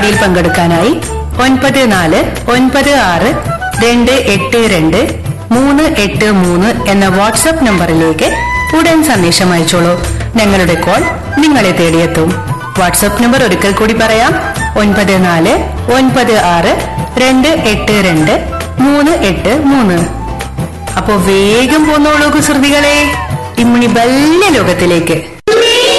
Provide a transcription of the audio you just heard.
പരിപാടിയിൽ പങ്കെടുക്കാനായി 9496282383 എന്ന വാട്സ്ആപ്പ് നമ്പറിലേക്ക് ഉടൻ സന്ദേശം അയച്ചോളൂ. ഞങ്ങളുടെ കോൾ നിങ്ങളെ തേടിയെത്തും. വാട്സ്ആപ്പ് നമ്പർ ഒരിക്കൽ കൂടി പറയാം: 9496282383. അപ്പോ വേഗം പോന്നോളൂ കുസൃതികളെ, ഇമ്മിണി ബല്യ ലോകത്തിലേക്ക്.